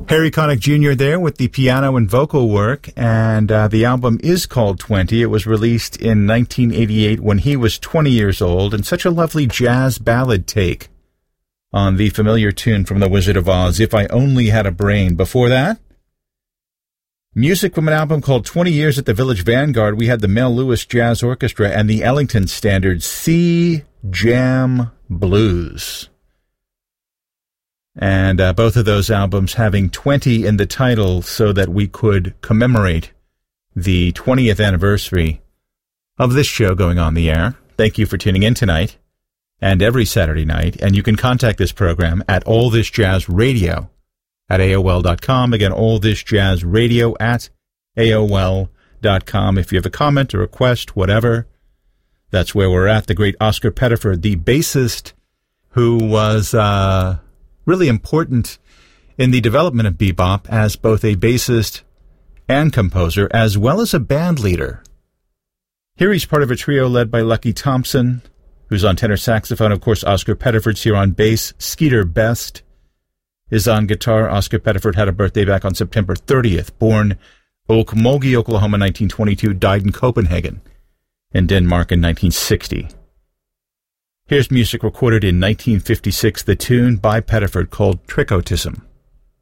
Harry Connick Jr. there with the piano and vocal work, and the album is called 20. It was released in 1988 when he was 20 years old, and such a lovely jazz ballad take on the familiar tune from The Wizard of Oz, If I Only Had a Brain. Before that, music from an album called 20 Years at the Village Vanguard. We had the Mel Lewis Jazz Orchestra and the Ellington Standard Sea Jam Blues. And both of those albums having 20 in the title so that we could commemorate the 20th anniversary of this show going on the air. Thank you for tuning in tonight and every Saturday night. And you can contact this program at allthisjazzradio at AOL.com. Again, allthisjazzradio at AOL.com. If you have a comment, a request, whatever, that's where we're at. The great Oscar Pettiford, the bassist who was really important in the development of bebop as both a bassist and composer, as well as a band leader. Here he's part of a trio led by Lucky Thompson, who's on tenor saxophone. Of course, Oscar Pettiford's here on bass. Skeeter Best is on guitar. Oscar Pettiford had a birthday back on September 30th. Born Okmulgee, Oklahoma, 1922. Died in Copenhagen in Denmark in 1960. Here's music recorded in 1956, the tune by Pettiford called Trichotism.